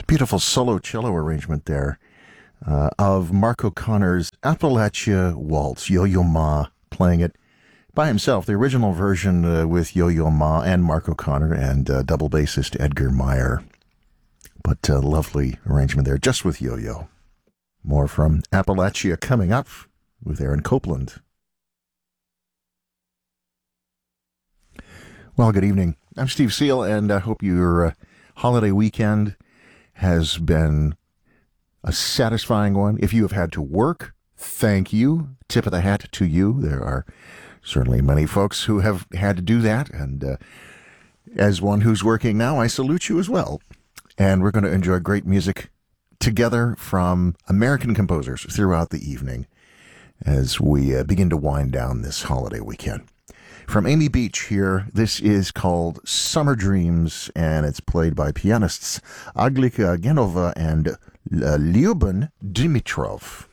Beautiful solo cello arrangement there of Mark O'Connor's Appalachia Waltz, Yo-Yo Ma playing it by himself. The original version with Yo-Yo Ma and Mark O'Connor and double bassist Edgar Meyer. But lovely arrangement there, just with Yo-Yo. More from Appalachia coming up with Aaron Copland. Well, good evening. I'm Steve Seal, and I hope your holiday weekend has been a satisfying one. If you have had to work, thank you. Tip of the hat to you. There are certainly many folks who have had to do that, and as one who's working now, I salute you as well. And we're going to enjoy great music together from American composers throughout the evening as we begin to wind down this holiday weekend. From Amy Beach here, this is called Summer Dreams, and it's played by pianists Aglika Genova and Lyuben Dimitrov.